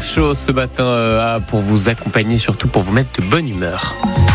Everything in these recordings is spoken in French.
chaud ce matin pour vous accompagner, surtout pour vous mettre de bonne humeur.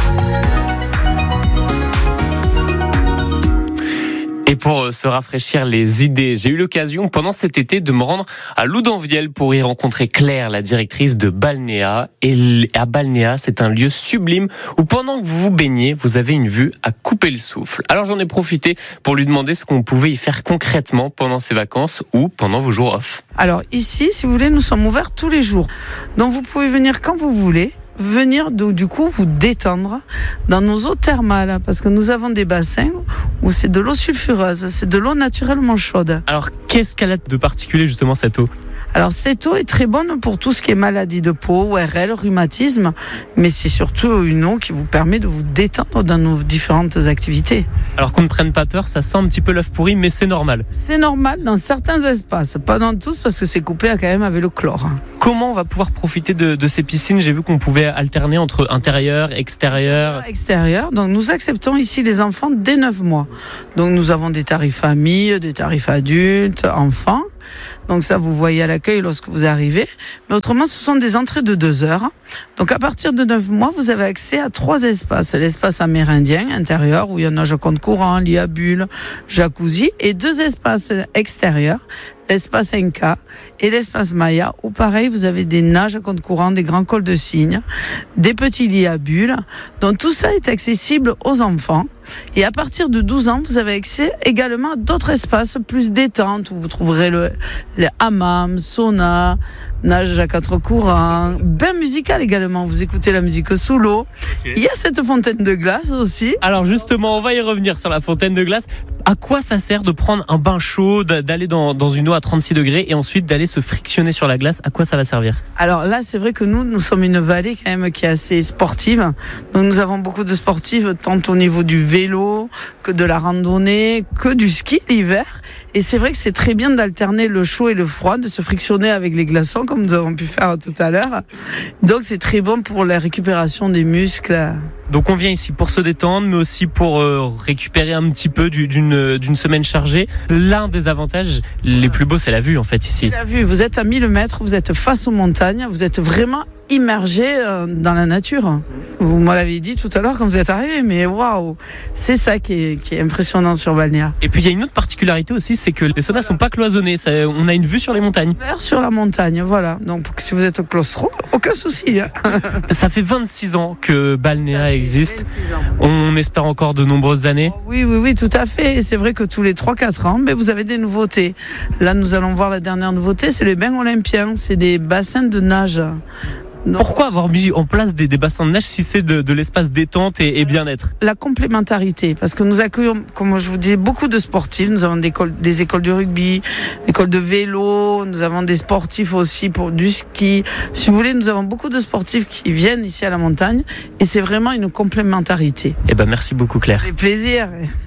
Et pour se rafraîchir les idées, j'ai eu l'occasion pendant cet été de me rendre à Loudanvielle pour y rencontrer Claire, la directrice de Balnéa. Et à Balnéa, c'est un lieu sublime où pendant que vous vous baignez, vous avez une vue à couper le souffle. Alors j'en ai profité pour lui demander ce qu'on pouvait y faire concrètement pendant ses vacances ou pendant vos jours off. Alors ici, si vous voulez, nous sommes ouverts tous les jours. Donc vous pouvez venir quand vous voulez. Venir du coup vous détendre dans nos eaux thermales parce que nous avons des bassins où c'est de l'eau sulfureuse, c'est de l'eau naturellement chaude. Alors qu'est-ce qu'elle a de particulier justement cette eau ? Alors cette eau est très bonne pour tout ce qui est maladie de peau, ORL, rhumatisme, mais c'est surtout une eau qui vous permet de vous détendre dans nos différentes activités. Alors qu'on ne prenne pas peur, ça sent un petit peu l'œuf pourri, mais c'est normal. C'est normal dans certains espaces, pas dans tous parce que c'est coupé quand même avec le chlore. Comment on va pouvoir profiter de ces piscines ? J'ai vu qu'on pouvait alterner entre intérieur, extérieur. Extérieur, donc nous acceptons ici les enfants dès 9 mois. Donc nous avons des tarifs familles, des tarifs adultes, enfants. Donc ça, vous voyez à l'accueil lorsque vous arrivez. Mais autrement, ce sont des entrées de 2 heures. Donc à partir de 9 mois, vous avez accès à 3 espaces. L'espace amérindien, intérieur, où il y a nage à compte courant, lit à bulles, jacuzzi. Et 2 espaces extérieurs, l'espace Inca et l'espace Maya, où pareil, vous avez des nages à compte courant, des grands cols de cygne, des petits lits à bulles. Donc tout ça est accessible aux enfants. Et à partir de 12 ans, vous avez accès également à d'autres espaces plus détente, où vous trouverez le hammam, sauna, nage à 4 courants, bain musical également, vous écoutez la musique sous l'eau. Okay. Il y a cette fontaine de glace aussi. Alors justement, on va y revenir sur la fontaine de glace. À quoi ça sert de prendre un bain chaud, d'aller dans une eau à 36 degrés et ensuite d'aller se frictionner sur la glace ? À quoi ça va servir ? Alors là, c'est vrai que nous sommes une vallée quand même qui est assez sportive. Donc nous avons beaucoup de sportifs, tant au niveau du vélo, que de la randonnée, que du ski l'hiver. Et c'est vrai que c'est très bien d'alterner le chaud et le froid, de se frictionner avec les glaçons, comme nous avons pu faire tout à l'heure. Donc c'est très bon pour la récupération des muscles. Donc on vient ici pour se détendre, mais aussi pour récupérer un petit peu d'une semaine chargée. L'un des avantages les plus beaux, c'est la vue en fait ici. C'est la vue, vous êtes à 1000 mètres, vous êtes face aux montagnes, vous êtes vraiment immergé dans la nature. Vous me l'avez dit tout à l'heure quand vous êtes arrivé, mais waouh, c'est ça qui est impressionnant sur Balnéa. Et puis il y a une autre particularité aussi, c'est que les saunas sont pas cloisonnés, on a une vue sur les montagnes. Vert sur la montagne, voilà. Donc si vous êtes au claustro, aucun souci. Ça fait 26 ans que Balnéa existe. On espère encore de nombreuses années. Oui, tout à fait. Et c'est vrai que tous les 3-4 ans, vous avez des nouveautés. Là, nous allons voir la dernière nouveauté, c'est les bains olympiens. C'est des bassins de nage. Donc, pourquoi avoir mis en place des bassins de nage si c'est de l'espace détente et bien-être ? La complémentarité, parce que nous accueillons, comme je vous disais, beaucoup de sportifs. Nous avons des écoles de rugby, des écoles de vélo, nous avons des sportifs aussi pour du ski. Si vous voulez, nous avons beaucoup de sportifs qui viennent ici à la montagne et c'est vraiment une complémentarité. Eh ben, merci beaucoup Claire. Avec plaisir.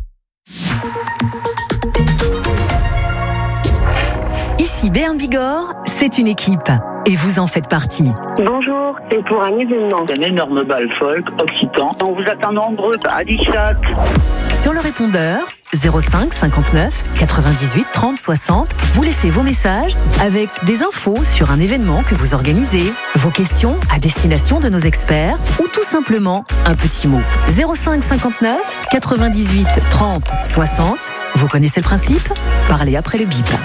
Ici Béarn Bigorre, c'est une équipe. Et vous en faites partie. Bonjour, c'est pour un événement. Un énorme bal folk occitan. On vous attend nombreux à Adichat. Sur le répondeur 05 59 98 30 60, vous laissez vos messages avec des infos sur un événement que vous organisez, vos questions à destination de nos experts ou tout simplement un petit mot. 05 59 98 30 60. Vous connaissez le principe ? Parlez après le bip.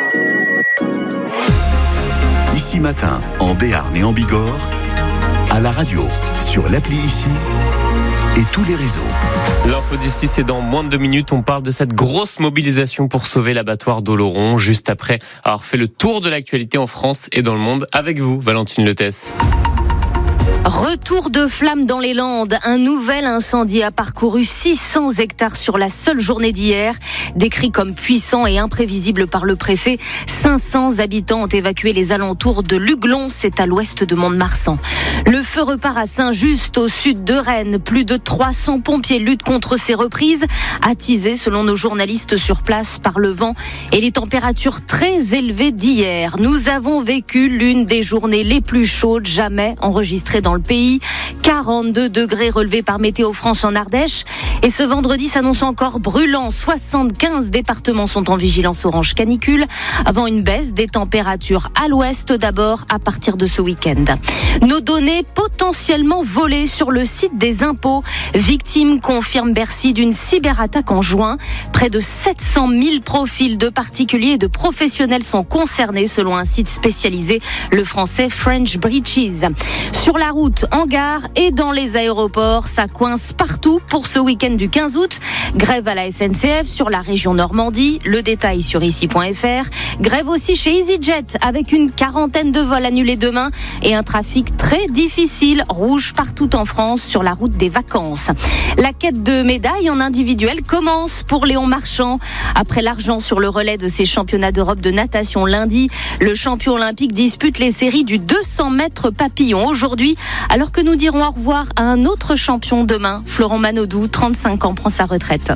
Ici Matin, en Béarn et en Bigorre, à la radio, sur l'appli Ici et tous les réseaux. L'info d'ici, c'est dans moins de 2 minutes. On parle de cette grosse mobilisation pour sauver l'abattoir d'Oloron, juste après avoir fait le tour de l'actualité en France et dans le monde. Avec vous, Valentine Letès. Retour de flammes dans les Landes. Un nouvel incendie a parcouru 600 hectares sur la seule journée d'hier. Décrit comme puissant et imprévisible par le préfet, 500 habitants ont évacué les alentours de Luglon, c'est à l'ouest de Mont-de-Marsan. Le feu repart à Saint-Just, au sud de Rennes. Plus de 300 pompiers luttent contre ces reprises, attisées selon nos journalistes sur place par le vent et les températures très élevées d'hier. Nous avons vécu l'une des journées les plus chaudes jamais enregistrées dans le pays. 42 degrés relevés par Météo France en Ardèche. Et ce vendredi s'annonce encore brûlant. 75 départements sont en vigilance orange canicule, avant une baisse des températures à l'ouest d'abord à partir de ce week-end. Nos données potentiellement volées sur le site des impôts. Victime, confirme Bercy, d'une cyberattaque en juin. Près de 700 000 profils de particuliers et de professionnels sont concernés selon un site spécialisé, le français French Breaches. Sur la route, en gare et dans les aéroports, ça coince partout pour ce week-end du 15 août. Grève à la SNCF sur la région Normandie. Le détail sur ici.fr. Grève aussi chez EasyJet avec une quarantaine de vols annulés demain et un trafic très difficile, rouge partout en France sur la route des vacances. La quête de médailles en individuel commence pour Léon Marchand. Après l'argent sur le relais de ses championnats d'Europe de natation lundi, le champion olympique dispute les séries du 200 mètres papillon aujourd'hui, alors que nous dirons au revoir à un autre champion demain. Florent Manodou, 35 ans, prend sa retraite.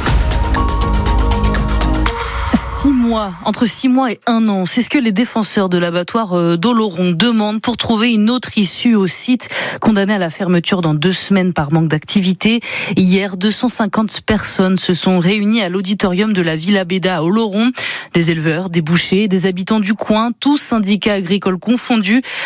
6 mois, entre 6 mois et 1 an, c'est ce que les défenseurs de l'abattoir d'Oloron demandent pour trouver une autre issue au site, condamné à la fermeture dans 2 semaines par manque d'activité. Hier, 250 personnes se sont réunies à l'auditorium de la Villa Beda à Oloron. Des éleveurs, des bouchers, des habitants du coin, tous syndicats agricoles confondus,